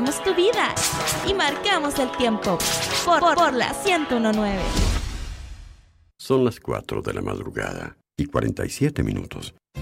movemos tu vida y marcamos el tiempo por la 101.9. Son las 4 de la madrugada y 47 minutos.